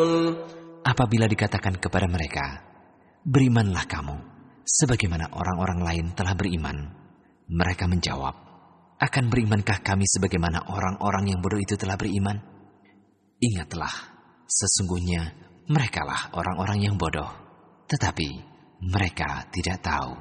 Apabila dikatakan kepada mereka, berimanlah kamu, sebagaimana orang-orang lain telah beriman. Mereka menjawab, akan berimankah kami sebagaimana orang-orang yang bodoh itu telah beriman? Ingatlah, sesungguhnya merekalah orang-orang yang bodoh, tetapi mereka tidak tahu.